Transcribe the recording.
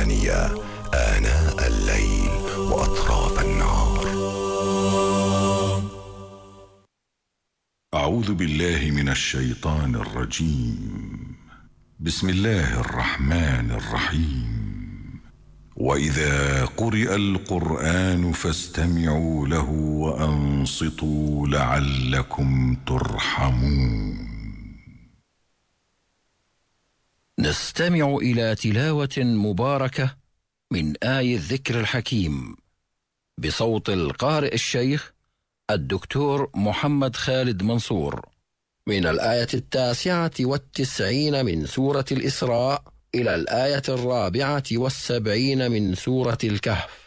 الربانية آناء الليل وأطراف النهار. أعوذ بالله من الشيطان الرجيم. بسم الله الرحمن الرحيم. وإذا قرئ القرآن فاستمعوا له وأنصتوا لعلكم ترحمون. نستمع إلى تلاوة مباركة من آي الذكر الحكيم بصوت القارئ الشيخ الدكتور محمد خالد منصور، من الآية 99 من سورة الإسراء إلى الآية 74 من سورة الكهف.